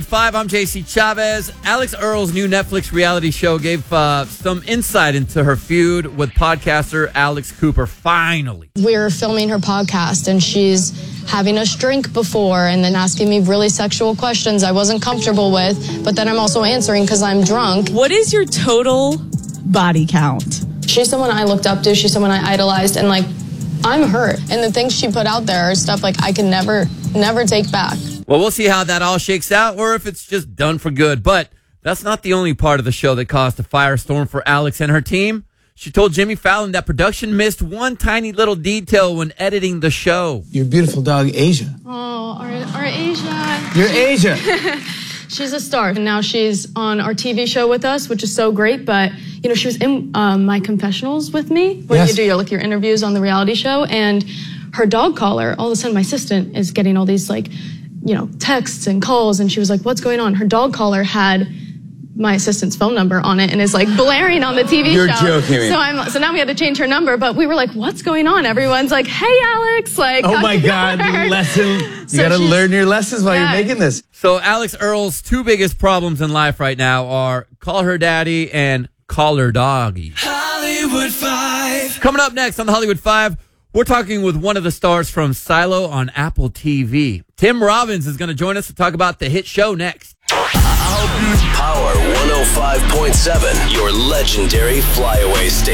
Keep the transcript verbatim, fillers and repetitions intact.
Five, I'm J C Chavez. Alex Earl's new Netflix reality show gave uh, some insight into her feud with podcaster Alex Cooper. Finally. We're filming her podcast, and she's having us drink before and then asking me really sexual questions I wasn't comfortable with, but then I'm also answering because I'm drunk. What is your total body count? She's someone I looked up to. She's someone I idolized, and, like, I'm hurt. And the things she put out there are stuff, like, I can never, never take back. Well, we'll see how that all shakes out or if it's just done for good. But that's not the only part of the show that caused a firestorm for Alex and her team. She told Jimmy Fallon that production missed one tiny little detail when editing the show. Your beautiful dog, Asia. Oh, our, our Asia. You're Asia. She's a star. And now she's on our T V show with us, which is so great. But, you know, she was in um, my confessionals with me, where Yes. you do your, like, your interviews on the reality show. And her dog collar, all of a sudden my assistant is getting all these, like, you know, texts and calls, and she was like, what's going on? Her dog collar had my assistant's phone number on it and is, like, blaring on the T V You're show. joking me. So I'm so now we had to change her number, but we were like, what's going on? Everyone's like, hey, Alex, like, Oh how's my it God, going? lesson. You So gotta she's- learn your lessons while Yeah. you're making this. So Alex Earl's two biggest problems in life right now are call her daddy and call her doggy. Hollywood Five. Coming up next on the Hollywood Five, we're talking with one of the stars from Silo on Apple T V. Tim Robbins is going to join us to talk about the hit show next. Power one oh five point seven, your legendary flyaway station.